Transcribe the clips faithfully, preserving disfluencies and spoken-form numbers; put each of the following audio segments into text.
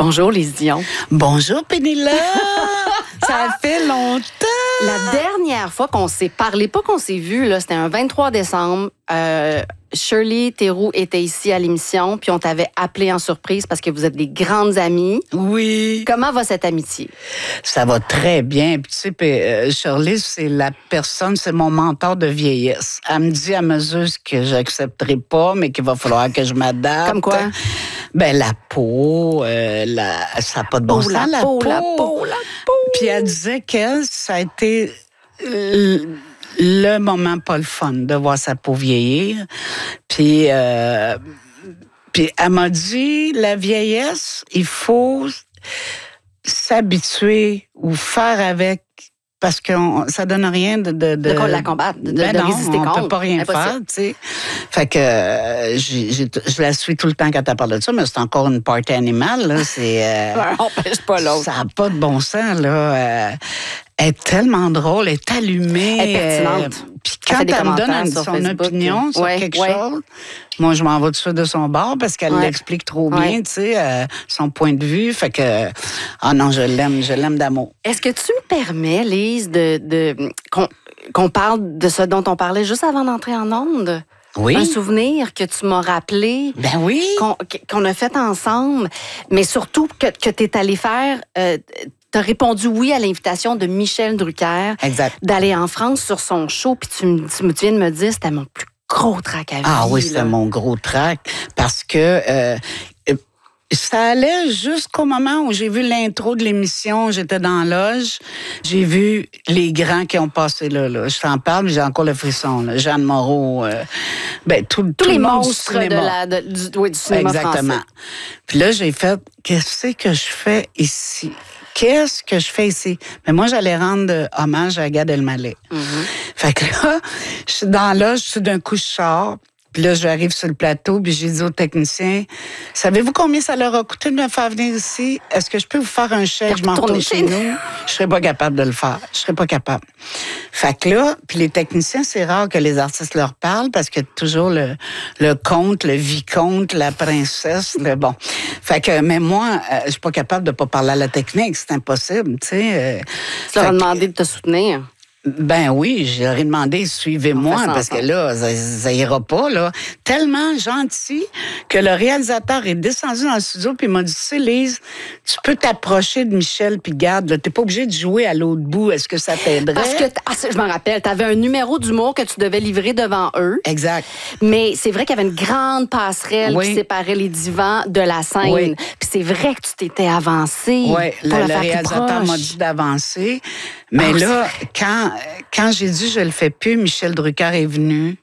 Bonjour, Lise Dion. Bonjour, Pénélope. Ça fait longtemps. La dernière fois qu'on s'est parlé, pas qu'on s'est vu, là, c'était un vingt-trois décembre. Euh, Shirley Théroux était ici à l'émission, puis on t'avait appelé en surprise parce que vous êtes des grandes amies. Oui. Comment va cette amitié? Ça va très bien. Puis, tu sais, puis, euh, Shirley, c'est la personne, c'est mon mentor de vieillesse. Elle me dit à mesure que j'accepterai pas, mais qu'il va falloir que je m'adapte. Comme quoi? Ben, la peau, euh, la, ça n'a pas de bon Oh, sens, la, la peau, peau. la peau, la peau. Puis elle disait qu'elle, ça a été euh, le moment pas le fun de voir sa peau vieillir. Puis, euh, puis elle m'a dit, la vieillesse, il faut s'habituer ou faire avec. Parce que on, ça donne rien de... De, de, de la combattre, de, ben de non, résister on contre. On peut pas rien Impossible. faire, tu sais. Fait que euh, j'ai, j'ai, je la suis tout le temps quand elle parle de ça, mais c'est encore une party animale, là. C'est... Euh, on empêche pas l'autre. Ça n'a pas de bon sens, là. Euh, elle est tellement drôle, elle est allumée. Elle est pertinente. Euh, puis quand elle, elle me donne un, son Facebook, opinion sur ouais, quelque ouais. chose, moi, je m'en vais tout de suite de son bord parce qu'elle ouais. l'explique trop bien, ouais. tu sais, euh, son point de vue. Fait que, ah non, je l'aime, je l'aime d'amour. Est-ce que tu me permets, Lise, de, de, qu'on, qu'on parle de ce dont on parlait juste avant d'entrer en onde? Oui. Un souvenir que tu m'as rappelé. Ben oui. Qu'on, qu'on a fait ensemble, mais surtout que, que tu es allé faire... Euh, tu as répondu oui à l'invitation de Michel Drucker exact. D'aller en France sur son show, puis tu, tu, tu viens de me dire que c'était mon plus gros trac à vie. Ah oui, c'était mon gros trac, parce que euh, ça allait jusqu'au moment où j'ai vu l'intro de l'émission, j'étais dans la loge, j'ai vu les grands qui ont passé là. là. Je t'en parle, mais j'ai encore le frisson. Là. Jeanne Moreau, euh, ben, tout, tous tout les le monde monstres du, de la, de, du, oui, du cinéma Exactement. français. Puis là, j'ai fait, qu'est-ce que je fais ici? Qu'est-ce que je fais ici? Mais moi, j'allais rendre hommage à Gad Elmaleh. Mm-hmm. Fait que là, je suis dans là, je suis d'un coup, je sors. Puis là, j'arrive sur le plateau, puis j'ai dit au technicien, savez-vous combien ça leur a coûté de me faire venir ici? Est-ce que je peux vous faire un chèque? Je m'en retourne chez nous. Je serais pas capable de le faire. Je serais pas capable. Fait que là, puis les techniciens, c'est rare que les artistes leur parlent parce que toujours le, le comte, le vicomte, la princesse, le bon. Fait que, mais moi, euh, je suis pas capable de pas parler à la technique. C'est impossible, tu sais. Euh, tu leur as demandé de te soutenir. Ben oui, j'aurais demandé, suivez-moi, parce que là, ça, ça ira pas, là. Tellement gentil que le réalisateur est descendu dans le studio puis il m'a dit, tu sais, Lise, tu peux t'approcher de Michel puis garde, là, t'es pas obligé de jouer à l'autre bout, est-ce que ça t'aiderait? Parce que, ah, je m'en rappelle, t'avais un numéro d'humour que tu devais livrer devant eux. Exact. Mais c'est vrai qu'il y avait une grande passerelle oui. qui séparait les divans de la scène. Oui. Puis c'est vrai que tu t'étais avancé. Oui, le, le réalisateur m'a dit d'avancer. Mais oh, là, quand, quand j'ai dit je le fais plus, Michel Drucker est venu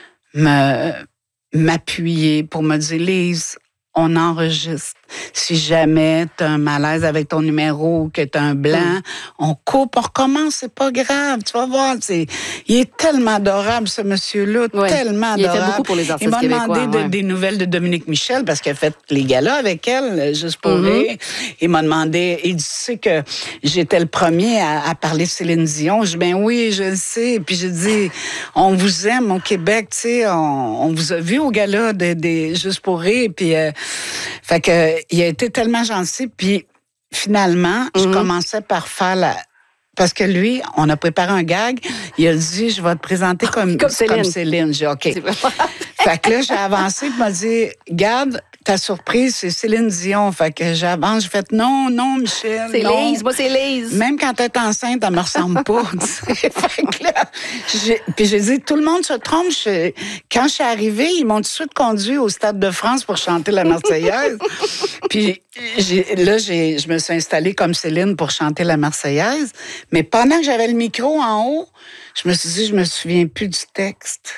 me, m'appuyer pour me dire, Lise, on enregistre. Si jamais tu as un malaise avec ton numéro, que tu as un blanc, mm. on coupe, on recommence, c'est pas grave. Tu vas voir, c'est, il est tellement adorable, ce monsieur-là, oui. tellement il adorable. Il a fait beaucoup pour les artistes Il m'a demandé québécois, de, ouais. des nouvelles de Dominique Michel, parce qu'il a fait les galas avec elle, juste pour mm-hmm. rire. Il m'a demandé, il dit, tu sais que j'étais le premier à, à parler de Céline Dion. Je dis, ben oui, je le sais. Puis j'ai dit, on vous aime au Québec, tu sais, on, on vous a vu au gala de, de juste pour rire. Puis, euh, fait que, il a été tellement gentil. Puis, finalement, mm-hmm. je commençais par faire la... Parce que lui, on a préparé un gag. Il a dit, je vais te présenter comme, comme Céline. Comme Céline. J'ai dit, OK. Fait que là, j'ai avancé. Puis, il m'a dit, garde, ta surprise, c'est Céline Dion. Fait que j'avance. J'ai fait, non, non, Michel. C'est non. Lise. Moi, c'est Lise. Même quand elle est enceinte, elle me ressemble pas. Fait que là, j'ai... Puis j'ai dit, tout le monde se trompe. Je... Quand je suis arrivée, ils m'ont tout de suite conduit au Stade de France pour chanter la Marseillaise. Puis j'ai... là, j'ai... je me suis installée comme Céline pour chanter la Marseillaise. Mais pendant que j'avais le micro en haut, je me suis dit, je me souviens plus du texte.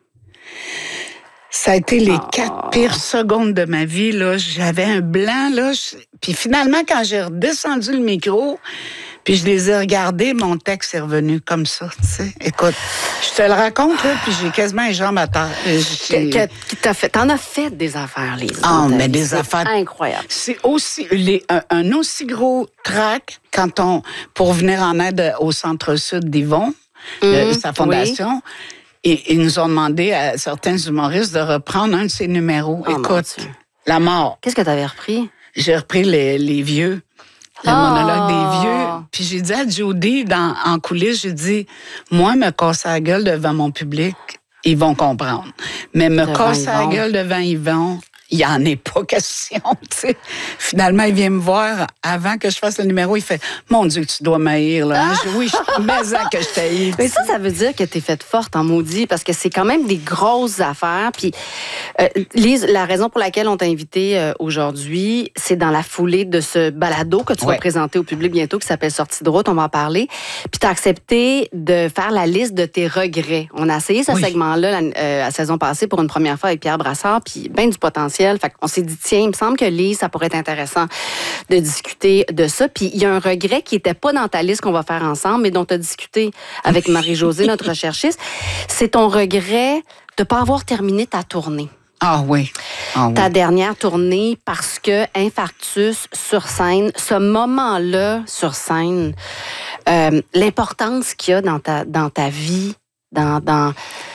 Ça a été les oh. quatre pires secondes de ma vie, là. J'avais un blanc, là. Je... Puis finalement, quand j'ai redescendu le micro, puis je les ai regardés, mon texte est revenu comme ça, tu sais. Écoute, je te le raconte, là, puis j'ai quasiment les jambes à terre. Que, que, qui t'a fait, t'en as fait des affaires, Lise. Ah, mais des affaires... incroyables. C'est aussi... Les, un, un aussi gros trac quand on... Pour venir en aide au Centre-Sud d'Yvon, mmh, de sa fondation... Oui. Et ils nous ont demandé à certains humoristes de reprendre un de ses numéros. Oh, écoute, la mort. Qu'est-ce que tu avais repris? j'ai repris les, les vieux, le oh. monologue des vieux. Puis j'ai dit à Judy, dans, en coulisses, j'ai dit, moi, me casser la gueule devant mon public, ils vont comprendre. Mais me devant casser la gueule devant Yvon, il n'y en est pas question, tu sais. Finalement, il vient me voir avant que je fasse le numéro. Il fait « Mon Dieu, tu dois m'haïr, là. Ah! » Oui, je mais que je t'haïs. Mais ça, ça veut dire que t'es faite forte en maudit, parce que c'est quand même des grosses affaires. Puis, euh, Lise, la raison pour laquelle on t'a invité euh, aujourd'hui, c'est dans la foulée de ce balado que tu ouais. vas présenter au public bientôt, qui s'appelle Sortie de route, on va en parler. Puis t'as accepté de faire la liste de tes regrets. On a essayé ce oui. segment-là la, euh, la saison passée pour une première fois avec Pierre Brassard, puis ben du potentiel. Fait qu'on s'est dit, tiens, il me semble que Lise, ça pourrait être intéressant de discuter de ça. Puis il y a un regret qui n'était pas dans ta liste qu'on va faire ensemble, mais dont tu as discuté avec Marie-Josée, notre recherchiste. C'est ton regret de ne pas avoir terminé ta tournée. Ah oui. Ah, ta oui. dernière tournée, parce que infarctus sur scène, ce moment-là sur scène, euh, l'importance qu'il y a dans ta, dans ta vie, dans... dans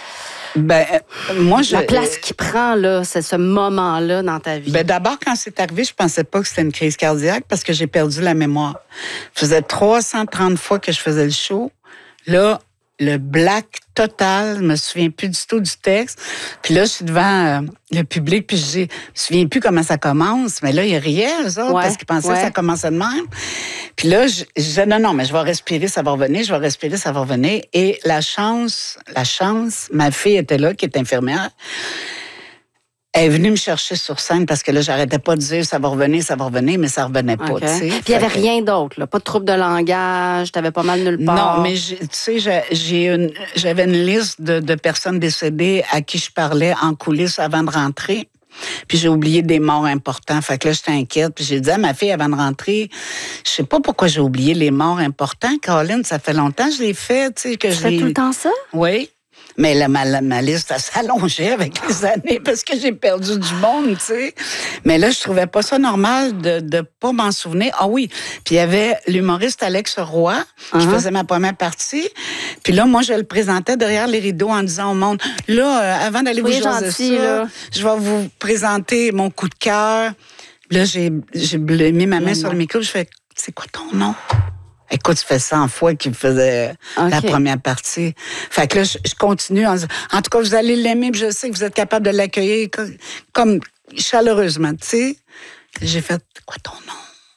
Ben, moi, je... La place qu'il prend, là, c'est ce moment-là dans ta vie. Ben, d'abord, quand c'est arrivé, je pensais pas que c'était une crise cardiaque parce que j'ai perdu la mémoire. Ça faisait trois cent trente fois que je faisais le show. Là, le black total, je me souviens plus du tout du texte. Puis là, je suis devant euh, le public, puis je dis, je me souviens plus comment ça commence. Mais là, ils riaient, eux autres, ouais, parce qu'ils pensaient ouais. que ça commençait de même. Puis là, je, je disais, non, non, mais je vais respirer, ça va revenir, je vais respirer, ça va revenir. Et la chance, la chance, ma fille était là, qui est infirmière. Elle est venue me chercher sur scène parce que là, j'arrêtais pas de dire ça va revenir, ça va revenir, mais ça revenait pas, okay. tu sais. Puis il y avait rien d'autre, là, pas de trouble de langage, t'avais pas mal nulle part. Non, mais tu sais, j'ai une, j'avais une liste de, de personnes décédées à qui je parlais en coulisses avant de rentrer. Puis j'ai oublié des morts importants. Fait que là, j'étais inquiète. Puis j'ai dit à ma fille avant de rentrer, je sais pas pourquoi j'ai oublié les morts importants. Caroline, ça fait longtemps que je l'ai fait, tu sais. que Tu fais tout le temps ça? Oui. Mais là, ma, ma liste, elle s'allongeait avec les années parce que j'ai perdu du monde, tu sais. Mais là, je trouvais pas ça normal de de pas m'en souvenir. Ah oui, puis il y avait l'humoriste Alex Roy qui uh-huh. faisait ma première partie. Puis là, moi, je le présentais derrière les rideaux en disant au monde, là, euh, avant d'aller oui, vous jaser ça, là. je vais vous présenter mon coup de cœur. Là, j'ai, j'ai mis ma main mmh. sur le micro, je fais, c'est quoi ton nom? Écoute, ça fait cent fois qu'il faisait okay. la première partie. Fait que là, je, je continue en disant, en tout cas, vous allez l'aimer, puis je sais que vous êtes capable de l'accueillir comme, comme chaleureusement, tu sais. J'ai fait, quoi ton nom?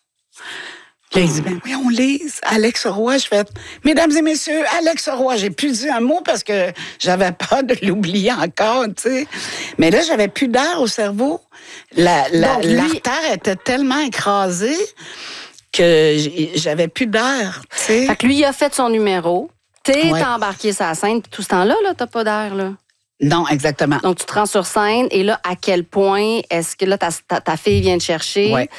Là, il dit, ben oui, on lise. Alex Roy, je fais, mesdames et messieurs, Alex Roy. J'ai plus dit un mot parce que j'avais peur de l'oublier encore, tu sais. Mais là, j'avais plus d'air au cerveau. La, la, Donc, lui... L'artère était tellement écrasée que j'avais plus d'air, tu sais. Fait que lui, il a fait son numéro. T'es ouais. embarqué sur la scène, puis tout ce temps-là, là, t'as pas d'air, là. Non, exactement. Donc, tu te rends sur scène, et là, à quel point est-ce que là, ta, ta, ta fille vient te chercher? Oui.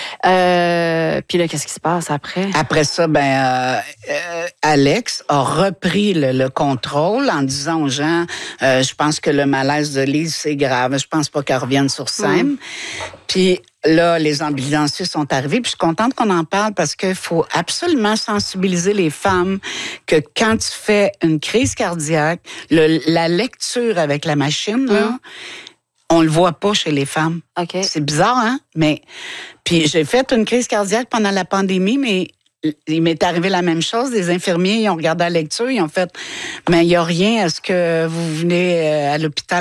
Euh, puis là, qu'est-ce qui se passe après? Après ça, ben, euh, euh, Alex a repris le, le contrôle en disant aux gens, euh, je pense que le malaise de Lise, c'est grave. Je pense pas qu'elle revienne sur scène. Mm. Puis là, les ambulanciers sont arrivés. Puis je suis contente qu'on en parle parce qu'il faut absolument sensibiliser les femmes que quand tu fais une crise cardiaque, le, la lecture avec la machine, mm. là, on le voit pas chez les femmes. Okay. C'est bizarre, hein? Mais puis j'ai fait une crise cardiaque pendant la pandémie, mais il m'est arrivé la même chose. Les infirmiers, ils ont regardé la lecture, ils ont fait, mais il y a rien. Est-ce que vous venez à l'hôpital?